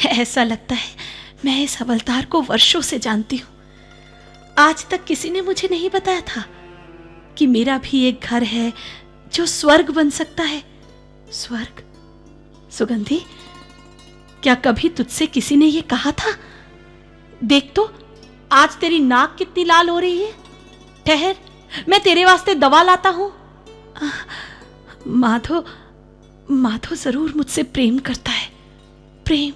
ऐसा लगता है मैं इस हवलदार को वर्षों से जानती हूँ। आज तक किसी ने मुझे नहीं बताया था कि मेरा भी एक घर है जो स्वर्ग बन सकता है। स्वर्ग? सुगंधी, क्या कभी तुझसे किसी ने ये कहा था? देख तो, आज तेरी नाक कितनी लाल हो रही है। ठहर, मैं तेरे वास्ते दवा लाता हूं। माधो जरूर मुझसे प्रेम करता है। प्रेम?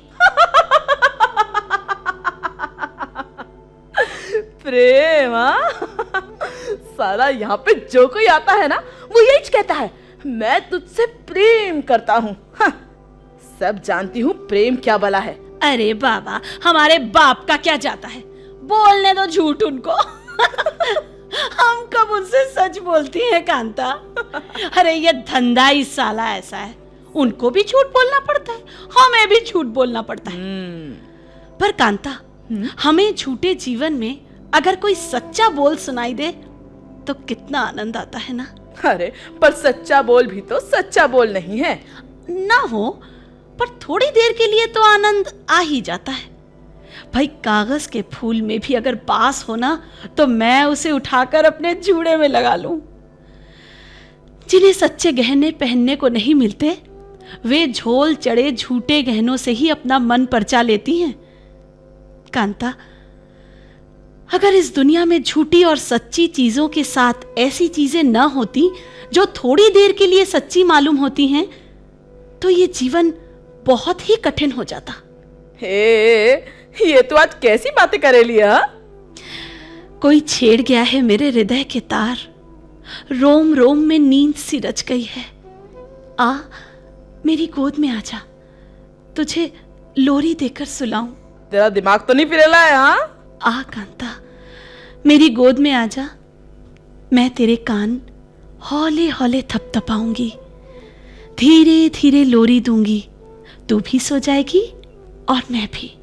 प्रेम? साला यहाँ पे जो कोई आता है ना, वो यही कहता है, मैं तुझसे प्रेम करता हूँ। सब जानती हूँ प्रेम क्या भला है। अरे बाबा, हमारे बाप का क्या जाता है, बोलने दो झूठ उनको। हम कब उनसे सच बोलती हैं कांता। अरे ये धंधा ही साला ऐसा है, उनको भी झूठ बोलना पड़ता है, हमें भी झूठ बोलना पड़ता है। पर कांता, हमें झूठे जीवन में अगर कोई सच्चा बोल सुनाई दे तो कितना आनंद आता है ना। अरे पर सच्चा बोल भी तो सच्चा बोल नहीं है। ना हो, पर थोड़ी देर के लिए तो आनंद आ ही जाता है। भाई, कागज के फूल में भी अगर बास हो ना, तो मैं उसे उठाकर अपने जूड़े में लगा लूं। जिन्हें सच्चे गहने पहनने को नहीं मिलते, वे झोल चढ़े झूठे गहनों से ही अपना मन परचा लेती हैं। कांता, अगर इस दुनिया में झूठी और सच्ची चीजों के साथ ऐसी चीजें न होती जो थोड़ी देर के लिए सच्ची मालूम होती हैं, तो ये जीवन बहुत ही कठिन हो जाता। हे, ये तो आज कैसी बातें करे लिया। कोई छेड़ गया है मेरे हृदय के तार, रोम रोम में नींद सी रच गई है। आ, मेरी गोद में आजा, तुझे लोरी देकर सुलाऊं। तेरा दिमाग तो नहीं फिरेला है? हाँ, आ कांता, मेरी गोद में आजा, मैं तेरे कान हौले हौले थपथपाऊंगी, धीरे धीरे लोरी दूंगी, तू भी सो जाएगी और मैं भी।